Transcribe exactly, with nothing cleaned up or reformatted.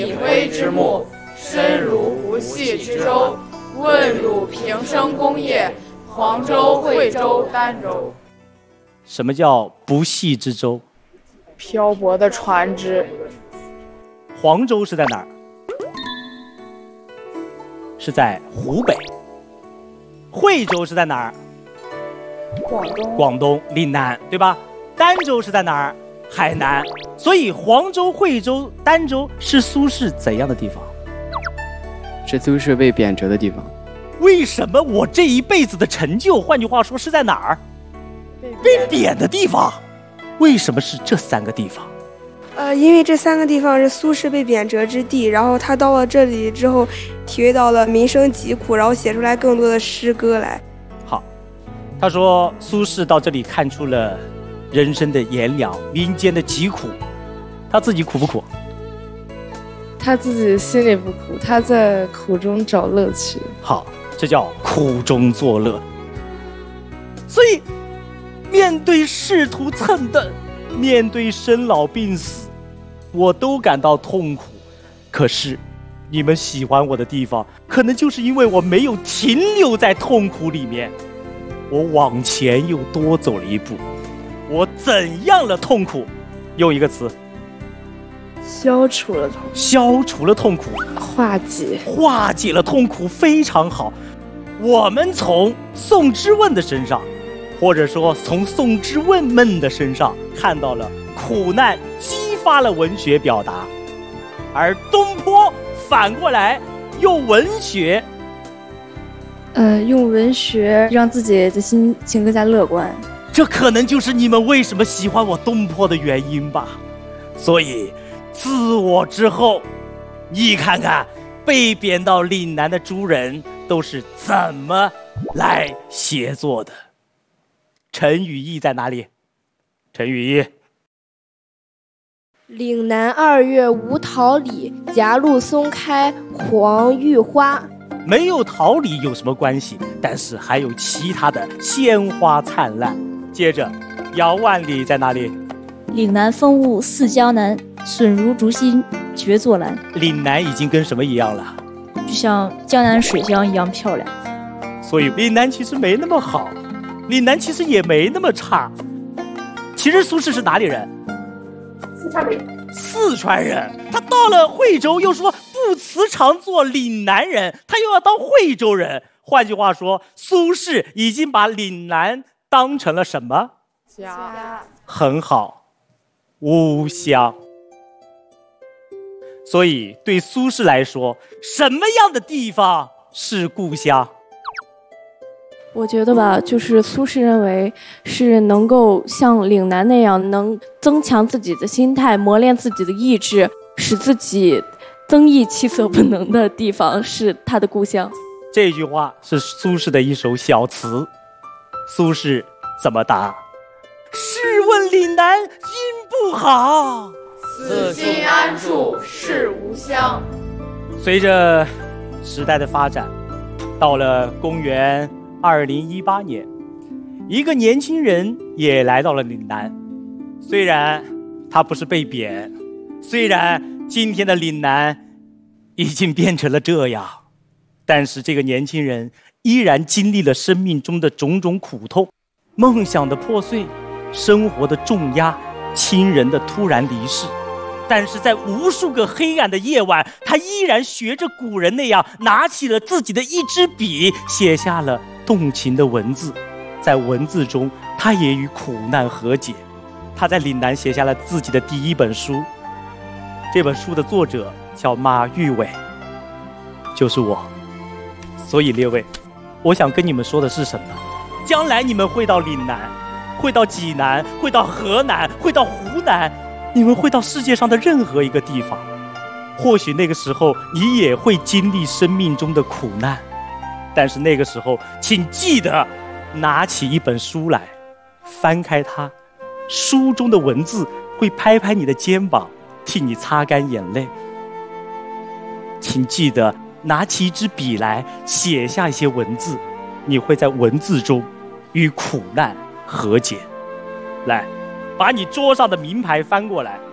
以灰之木，深如无系之舟。问汝平生功业，黄州、惠州、儋州。 什么叫不系之舟？ 漂泊的船只。 黄州是在哪儿？是在湖北。惠州是在哪儿？ 广东。 广东岭南，对吧？儋州是在哪儿？海南。所以黄州、惠州、儋州是苏轼怎样的地方？ 是苏轼被贬谪的地方。 为什么我这一辈子的成就，换句话说是在哪儿？被贬的地方。为什么是这三个地方？ 呃，因为这三个地方是苏轼被贬谪之地，然后他到了这里之后，体会到了民生疾苦，然后写出来更多的诗歌来。 好，他说苏轼到这里看出了人生的炎凉，民间的疾苦，他自己苦不苦？ 他自己心里不苦，他在苦中找乐趣。 好，这叫苦中作乐。所以面对仕途蹭蹬，面对生老病死，我都感到痛苦。可是你们喜欢我的地方，可能就是因为我没有停留在痛苦里面，我往前又多走了一步。我怎样了痛苦？用一个词， 消除了痛苦。 消除了痛苦， 化解， 化解了痛苦，非常好。我们从宋之问的身上，或者说从宋之问们的身上，看到了苦难激发了文学表达，而东坡反过来用文学， 呃，用文学让自己的心情更加乐观。 这可能就是你们为什么喜欢我东坡的原因吧。所以自我之后，你看看被贬到岭南的诸人都是怎么来写作的。陈与义在哪里？陈与义， 岭南二月无桃李，夹路松开黄玉花。 没有桃李有什么关系？但是还有其他的鲜花灿烂。接着姚万里在哪里？ 岭南风物似江南，笋如竹心绝作兰。 岭南已经跟什么一样了？ 就像江南水乡一样漂亮。 所以岭南其实没那么好，岭南其实也没那么差。其实苏轼是哪里人？ 四川人。 四川人。他到了惠州又说不辞常做岭南人，他又要当惠州人。换句话说，苏轼已经把岭南当成了什么？ 家。 很好，吾乡。所以对苏轼来说，什么样的地方是故乡？ 我觉得吧，就是苏轼认为是能够像岭南那样，能增强自己的心态，磨练自己的意志，使自己增益其所不能的地方，是他的故乡。 这句话是苏轼的一首小词。苏轼怎么答？试问岭南应不好， 此心安处是吾乡。 随着时代的发展，到了公元二零一八年，一个年轻人也来到了岭南。虽然他不是被贬，虽然今天的岭南已经变成了这样，但是这个年轻人依然经历了生命中的种种苦痛，梦想的破碎，生活的重压，亲人的突然离世。但是在无数个黑暗的夜晚，他依然学着古人那样，拿起了自己的一支笔，写下了动情的文字。在文字中，他也与苦难和解。他在岭南写下了自己的第一本书，这本书的作者叫马玉伟，就是我。所以列位，我想跟你们说的是什么？将来你们会到岭南，会到济南，会到河南，会到湖南，你们会到世界上的任何一个地方。或许那个时候你也会经历生命中的苦难，但是那个时候请记得拿起一本书来，翻开它，书中的文字会拍拍你的肩膀，替你擦干眼泪。请记得拿起一支笔来，写下一些文字，你会在文字中与苦难和解。来，把你桌上的名牌翻过来，